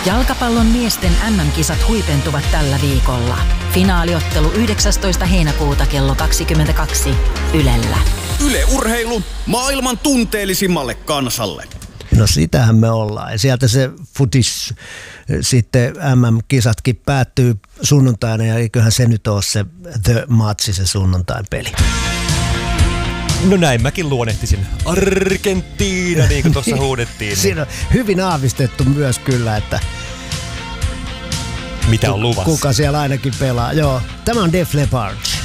Jalkapallon miesten MM-kisat huipentuvat tällä viikolla. Finaaliottelu 19. heinäkuuta kello 22 Ylellä. Yle Urheilu maailman tunteellisimmalle kansalle. No sitähän me ollaan. Ja sieltä se futis sitten MM-kisatkin päättyy sunnuntaina ja eiköhän se nyt ole se The Match, se sunnuntain peli. No näin mäkin luonnehtisin. Argentiina, niin kuin tuossa huudettiin. Siinä on hyvin aavistettu myös kyllä, että mitä on luvassa. Kuka siellä ainakin pelaa. Joo, tämä on Def Leppard.